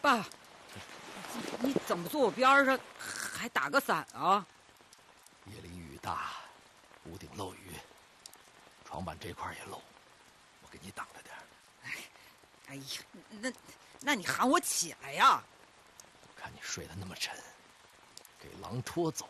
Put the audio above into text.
爸，你怎么坐我边上还打个伞啊？ 夜里雨大，屋顶漏雨，床板这块也漏，我给你挡着点。 哎呀，那你喊我起来呀！ 我看你睡得那么沉，给狼拖走